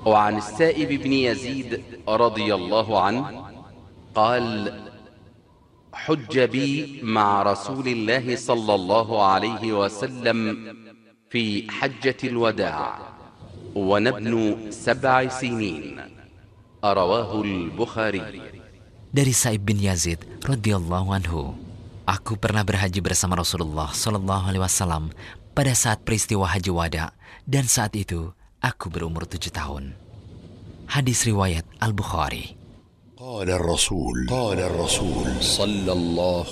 وعن السائب بن يزيد رضي الله عنه قال: حج بي مع رسول الله صلى الله عليه وسلم في حجة الوداع ونبن 7 سنين. رواه البخاري. Dari Sa'ib bin Yazid radhiyallahu anhu, aku pernah berhaji bersama Rasulullah sallallahu alaihi wasallam pada saat peristiwa Haji Wada, dan saat itu aku berumur 7 tahun. Hadis riwayat Al-Bukhari. قال الرسول صلى الله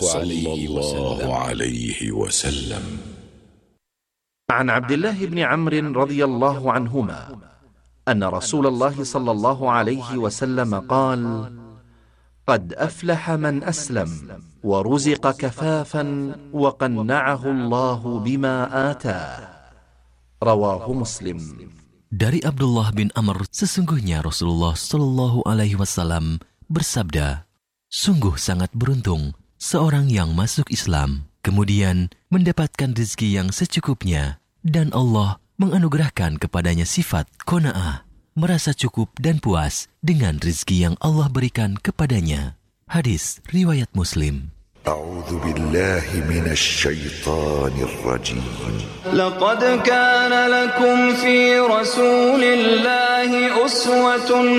عليه وسلم عن عبد الله بن عمرو رضي الله عنهما أن رسول الله صلى الله عليه وسلم قال: قد أفلح من أسلم ورزق كفافا وقنعه الله بما آتاه. رواه مسلم. Dari Abdullah bin Amr, sesungguhnya Rasulullah Shallallahu Alaihi Wasallam bersabda, sungguh sangat beruntung seorang yang masuk Islam, kemudian mendapatkan rezeki yang secukupnya, dan Allah menganugerahkan kepadanya sifat qanaah, merasa cukup dan puas dengan rezeki yang Allah berikan kepadanya. Hadis riwayat Muslim. أعوذ بالله من الشيطان الرجيم. لقد كان لكم في رسول الله أسوة